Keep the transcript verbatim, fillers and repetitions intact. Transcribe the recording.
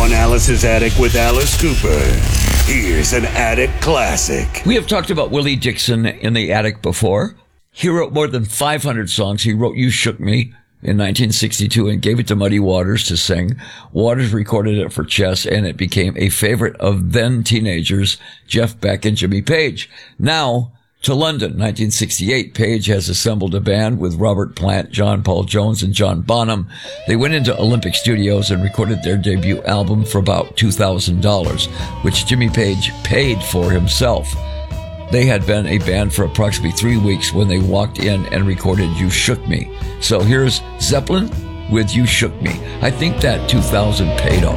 on Alice's Attic with Alice Cooper. Here's an Attic classic. We have talked about Willie Dixon in the Attic before. He wrote more than five hundred songs. He wrote You Shook Me in nineteen sixty-two and gave it to Muddy Waters to sing. Waters recorded it for Chess, and it became a favorite of then teenagers Jeff Beck and Jimmy Page. Now to London, nineteen sixty-eight, Page has assembled a band with Robert Plant, John Paul Jones, and John Bonham. They went into Olympic Studios and recorded their debut album for about two thousand dollars, which Jimmy Page paid for himself. They had been a band for approximately three weeks when they walked in and recorded You Shook Me. So here's Zeppelin with You Shook Me. I think that two thousand paid off.